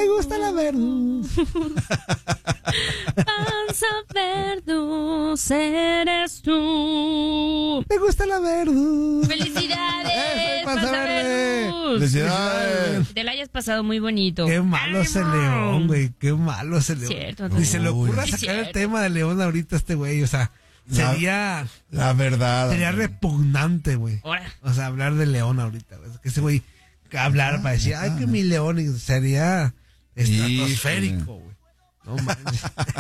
Me gusta la verduz. Panza verduz, eres tú. Me gusta la verduz. ¡Felicidades, Panza Verde! verduz! Felicidades. Te la hayas pasado muy bonito. Qué malo es el León, güey. Qué malo es el León. Cierto, Ni se le ocurra es sacar el cierto. tema de León ahorita a este güey. O sea, sería La verdad. repugnante, güey. Ahora. O sea, hablar de León ahorita, güey. Que ese güey hablar para decir, ay, que mi León, y sería estratosférico, güey. No manches.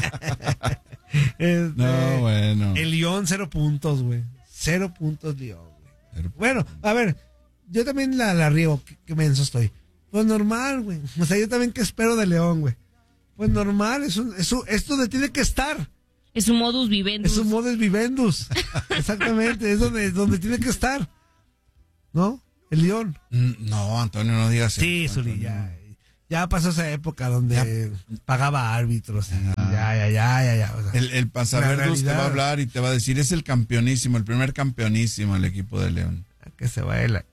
No, bueno. El León, 0 puntos, güey. 0 puntos, León, güey. Bueno, a ver, yo también la riego, qué menso estoy. Pues normal, güey. O sea, yo también qué espero de León, güey. Pues normal, es donde tiene que estar. Es un modus vivendi. Es un modus vivendus. Exactamente, es donde tiene que estar. ¿No? El León. No, Antonio, no digas Sí, eso, Zuli, Antonio. ya pasó esa época donde pagaba árbitros. Y ya. O sea, El Panzaverdus te realidad- va a hablar y te va a decir, es el campeonísimo, el primer campeonísimo el equipo de León. que se vaya la...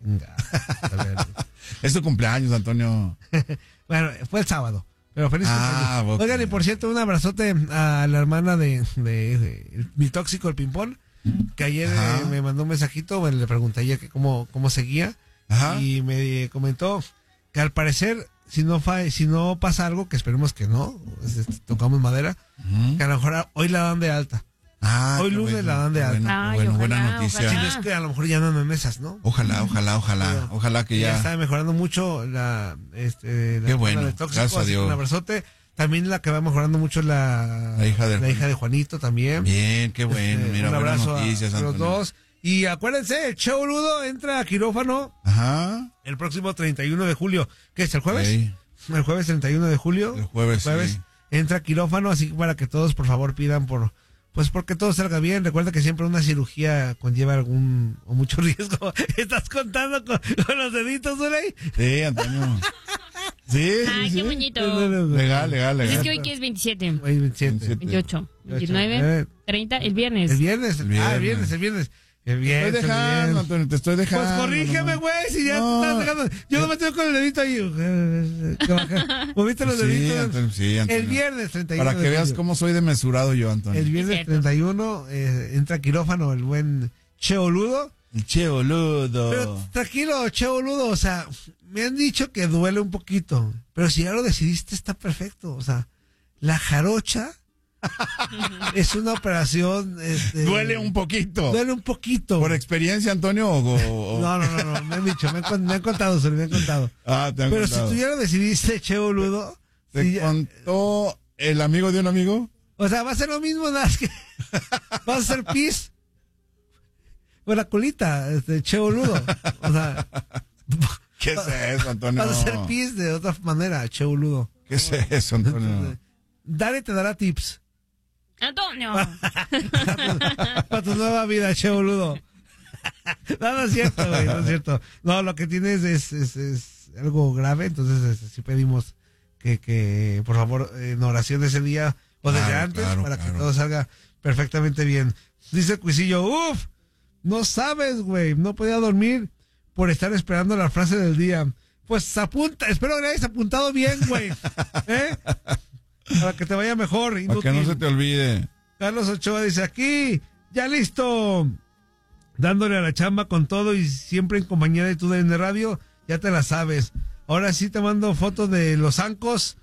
Es tu cumpleaños, Antonio. Bueno, fue el sábado. Pero feliz cumpleaños. Ok. Oigan, y por cierto, un abrazote a la hermana de mi tóxico, el ping-pong, que ayer me mandó un mensajito, bueno, le pregunté ayer que cómo seguía, Ajá. y me comentó que al parecer, si no pasa algo, que esperemos que no, tocamos madera, que a lo mejor hoy la dan de alta. Hoy qué lunes bueno, la dan de qué alta. Ay, Bueno, ojalá, buena noticia. Si no ojalá. es que a lo mejor ya no en esas, ¿no? Ojalá que Ya ya. está mejorando mucho la Qué bueno, de tóxico, gracias a así que Dios. un abrazote. También la que va mejorando mucho la hija de Juanito también. Bien, qué bueno. Mira, un buenas abrazo noticias, a los Antonio. dos. Y acuérdense, el Che Boludo entra a quirófano Ajá. el próximo 31 de julio. ¿Qué es, el jueves? Sí. El jueves 31 de julio. El jueves, sí. Entra a quirófano, así que para que todos, por favor, pidan pues porque todo salga bien. Recuerda que siempre una cirugía conlleva algún o mucho riesgo. ¿Estás contando con los deditos, güey? Sí, Antonio. Sí. Ay, sí, qué sí. bonito. Legal. Pues es que hoy que es 27, Hoy 27. 28, 29, 30, el viernes. El viernes. El viernes. El viernes. El Te viernes. estoy dejando, Antonio, te estoy dejando. Pues corrígeme, no. güey, si ya No. te estás dejando. Yo no me tengo con el dedito ahí. Moviste los Sí, deditos. Antonio, sí, Antonio. El viernes 31. Para que de veas julio. cómo soy de mesurado yo, Antonio. El viernes Cierto. 31 entra a quirófano el buen Che Boludo. El Che Boludo. Pero tranquilo, Che Boludo, o sea, me han dicho que duele un poquito, pero si ya lo decidiste está perfecto, o sea, la jarocha es una operación... Duele un poquito. Duele un poquito. ¿Por experiencia, Antonio? No, me han dicho, me han contado, se me han contado. Ah, te han Pero contado. si tú ya lo decidiste, Che Boludo, ¿Te si ya- contó el amigo de un amigo? o sea, va a ser lo mismo, nada más que vas a hacer pis con la colita, Che Boludo, o sea... ¿Qué es eso, Antonio? Vas a hacer pis de otra manera, Che Boludo. ¿Qué es eso, Antonio? Dale te dará tips Antonio. para tu nueva vida, Che Boludo. No es cierto, güey, no es cierto. No, lo que tienes es algo grave, entonces sí pedimos que por favor, en oración ese día o desde Claro, antes, claro, para claro. que todo salga perfectamente bien. Dice el Cuisillo, no sabes, güey, no podía dormir por estar esperando la frase del día. Pues apunta, espero que le hayas apuntado bien, güey. Para que te vaya mejor. Para que inútil. no se te olvide. Carlos Ochoa dice, aquí, ya listo. Dándole a la chamba con todo y siempre en compañía de tu DN Radio, ya te la sabes. Ahora sí te mando fotos de los zancos.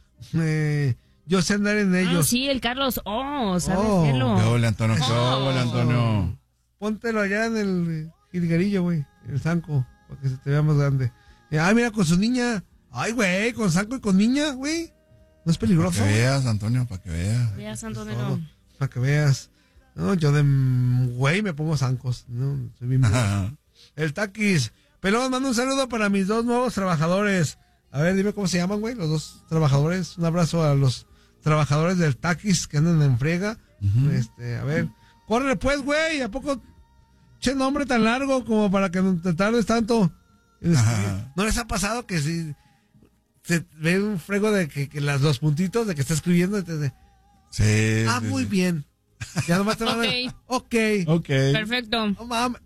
Yo sé andar en ellos. Sí, el Carlos. ¿Sabes Oh. hacerlo? ¿Qué ole, Antonio? ¿Qué ole, Antonio? Póntelo allá en el jilguerillo, güey. El zanco, para que se te vea más grande. Mira, con su niña. Ay, güey, con zanco y con niña, güey. ¿No es peligroso? Para que veas, Antonio, para que veas. Ya, Santo Todo, Nero. para que veas. No, yo de güey me pongo zancos. No, soy bien Ajá. El Taquis. Pelón, mando un saludo para mis dos nuevos trabajadores. A ver, dime cómo se llaman, güey, los dos trabajadores. Un abrazo a los trabajadores del Taquis que andan en friega. A ver, córrele pues, güey. ¿A poco che nombre tan largo como para que no te tardes tanto? Ajá. ¿No les ha pasado que si se ve un frego de que los dos puntitos de que está escribiendo? Sí. sí, Muy sí. bien. Ya nomás te van a Ok. Ok. Perfecto. No mames.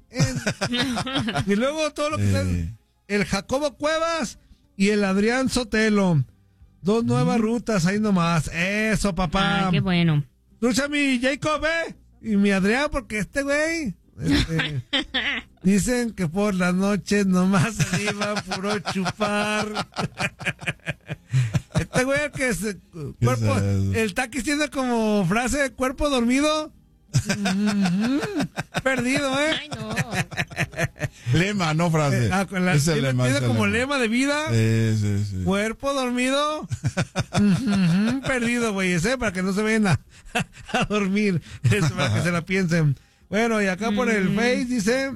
Y luego todo lo que está el Jacobo Cuevas y el Adrián Sotelo. 2 nuevas rutas ahí nomás. Eso, papá. Ah, qué bueno. Escucha mi Jacob, y mi Adrián, porque este güey, dicen que por las noches nomás se iba puro chupar. Este güey que se, cuerpo, el taquis tiene como frase cuerpo dormido. Perdido, Ay, no. Lema, no frase. Es el lema, tiene como lema de vida. Sí. Cuerpo dormido. Perdido, güey. Para que no se vayan a dormir. Para que se la piensen. Bueno, y acá por el Face dice.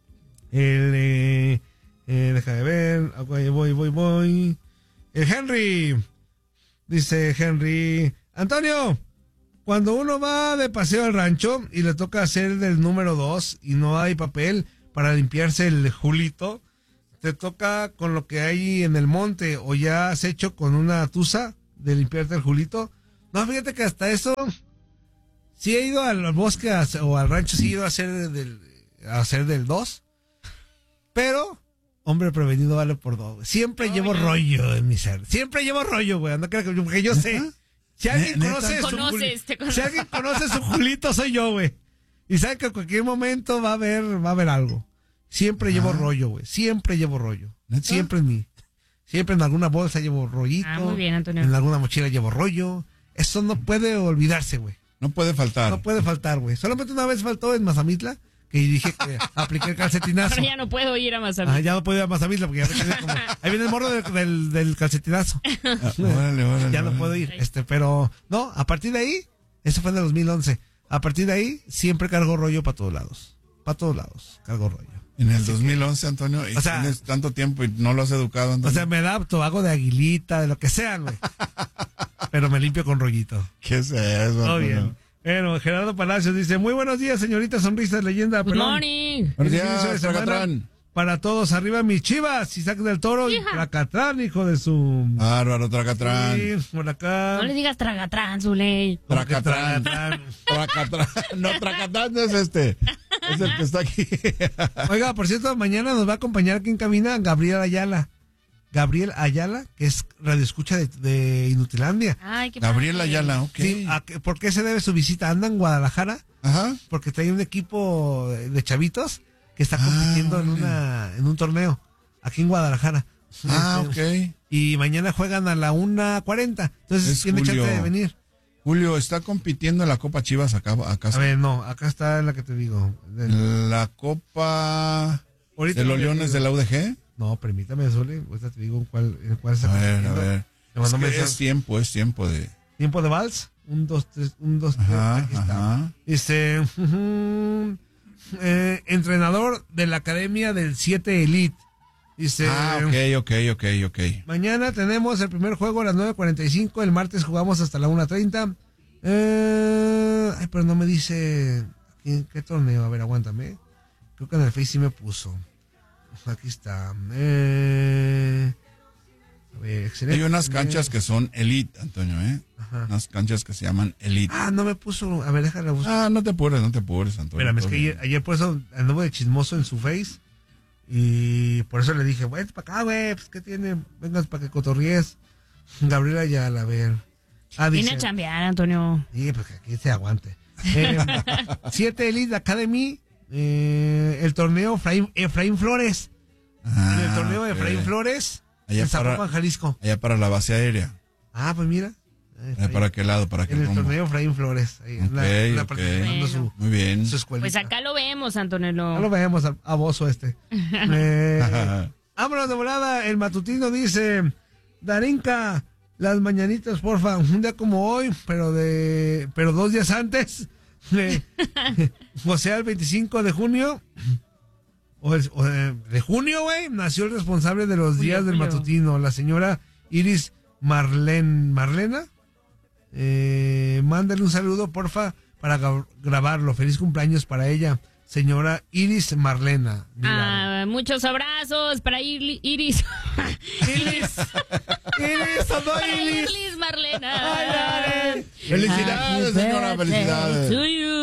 Deja de ver. Voy. El Henry. Dice Henry. Antonio. Cuando uno va de paseo al rancho y le toca hacer del número 2 y no hay papel para limpiarse el julito, te toca con lo que hay en el monte o ya has hecho con una tusa de limpiarte el julito. No, fíjate que hasta eso, sí he ido al bosque o al rancho, sí he ido a hacer del 2, pero hombre prevenido vale por 2. Siempre llevo rollo en mi ser. Siempre llevo rollo, güey. No creo que porque yo sé. Si alguien conoce su Julito, soy yo, güey. Y sabe que en cualquier momento va a haber algo. Siempre llevo rollo, güey. Siempre llevo rollo. ¿Neta? Siempre en alguna bolsa llevo rollito. Muy bien, Antonio. En alguna mochila llevo rollo. Eso no puede olvidarse, güey. No puede faltar. No puede faltar, güey. Solamente una vez faltó en Mazamitla, que dije que apliqué el calcetinazo. Pero ya no puedo ir a Mazamitla. Ya no puedo ir a Mazamitla porque ya me quedé como... Ahí viene el morro del calcetinazo. Órale. Ya no puedo ir. Pero no, a partir de ahí, eso fue en el 2011. A partir de ahí, siempre cargo rollo para todos lados. Para todos lados, cargo rollo. En el 2011, Antonio, y tienes tanto tiempo y no lo has educado, Antonio. O sea, me adapto, hago de aguilita, de lo que sea, güey. Pero me limpio con rollito. ¿Qué es eso, Todo Antonio? bien. Bueno, Gerardo Palacios dice, muy buenos días, señorita Sonrisa, leyenda. Good morning. Buenos días, Tracatrán. Para todos, arriba mis Chivas, Isaac del Toro y Tracatrán, hijo de su... Bárbaro, Tracatrán. Sí, por acá. No le digas Tragatrán, Zuley. Tracatrán. No, Tracatrán no es este. Es el que está aquí. Oiga, por cierto, mañana nos va a acompañar aquí en cabina Gabriel Ayala. Gabriel Ayala, que es radioescucha de Inutilandia. Ay, qué Gabriel padre. Ayala, ok. Sí, ¿por qué se debe su visita? Anda en Guadalajara. Ajá. Porque trae un equipo de chavitos que está compitiendo en un torneo aquí en Guadalajara. Ok. Y mañana juegan a la 1:40. Entonces tiene chance de venir. Julio, ¿está compitiendo en la Copa Chivas acá? A ver, no, acá está la que te digo. ¿La Copa Ahorita de los Leones de la UDG? No, permítame, Sole. Ahorita te digo en cuál se A ver. Es tiempo de... ¿Tiempo de vals? 1, 2, 3, 1, 2, 3. Aquí está. Dice, entrenador de la Academia del 7 Elite. Dice, ok. mañana tenemos el primer juego a las 9:45. El martes jugamos hasta la 1:30. Pero no me dice ¿qué torneo. A ver, aguántame. Creo que en el Face sí me puso. Aquí está. A ver, excelente. Hay unas canchas que son Elite, Antonio, Ajá. Unas canchas que se llaman Elite. No me puso. A ver, déjala buscar. No te apures, Antonio. Espérame, es que ayer por eso anduvo de chismoso en su Face. Y por eso le dije, güey, para acá, güey, pues, ¿qué tiene? Vengas para que cotorríes. Gabriela Ayala, a ver. Viene a chambear, Antonio. Sí, pues que aquí se aguante. 7 Elite Academy, el torneo Efraín Flores. El torneo de Efraín Flores en Zapopan, Jalisco. Allá para la base aérea. Pues mira. ¿Para qué lado? ¿Para qué en el rumbo? torneo Efraín Flores. Ahí, Bueno. Muy bien. Su escuelita. Pues acá lo vemos, Antonio. Acá lo vemos a Bozo este. Vámonos de volada. El matutino dice, Darinka, las mañanitas, porfa. Un día como hoy, pero 2 días antes. O sea, el 25 de junio. De junio, güey, nació el responsable de los días del matutino, la señora Iris Marlena. Mándale un saludo, porfa, para grabarlo. Feliz cumpleaños para ella, señora Iris Marlena. Muchos abrazos para Iris. Iris, Para Iris Marlena. Felicidades, señora, felicidades. To you.